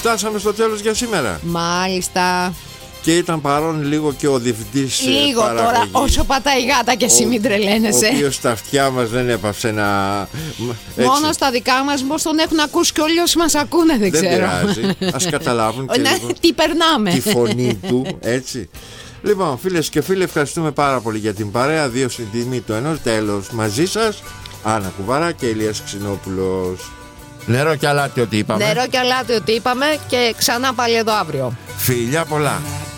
Φτάσαμε στο τέλος για σήμερα. Μάλιστα. Και ήταν παρόν λίγο και ο διευθυντής λίγο παραγωγής. Τώρα όσο πατάει η γάτα και εσύ μην τρελαίνεσαι. Ο οποίος στα αυτιά μας δεν έπαψε να... Μόνο στα δικά μας, πως τον έχουν ακούσει και όλοι όσοι μας ακούνε, δεν ξέρω. Δεν πειράζει, ας καταλάβουν και λίγο τι περνάμε. τη φωνή του, έτσι. Λοιπόν, φίλες και φίλοι, ευχαριστούμε πάρα πολύ για την παρέα. 2 στην τιμή του ενός. Τέλος μαζί σας, Άννα Κουβαρά και Ηλίας Ξινόπουλος. Νερό και αλάτι ότι είπαμε. Νερό και αλάτι ότι είπαμε. Και ξανά πάλι εδώ αύριο. Φιλιά πολλά.